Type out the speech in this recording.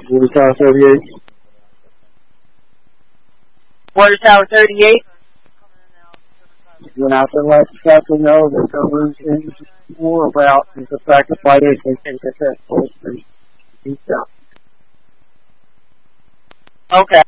Water Tower 38. Water Tower 38. Went out there last afternoon. They covered more about the fact that why they think that that's supposed to be done. Okay.